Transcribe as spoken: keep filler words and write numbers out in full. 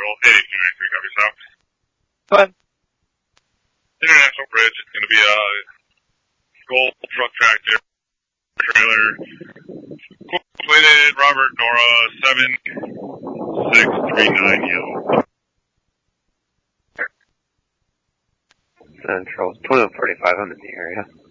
Central, eight eight two nine three, copy stop. Go ahead. International Bridge, it's going to be a gold truck tractor trailer. Completed Robert Nora seven six three nine yellow. Central, twenty-one forty-five, I'm in the area.